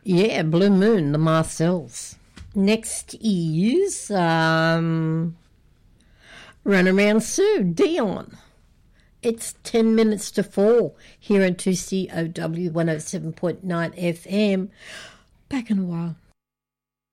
Yeah, Blue Moon, the Marcells. Next is Run Around Sue, Dion. It's 10 minutes to 4 here at 2COW 107.9 FM. Back in a while.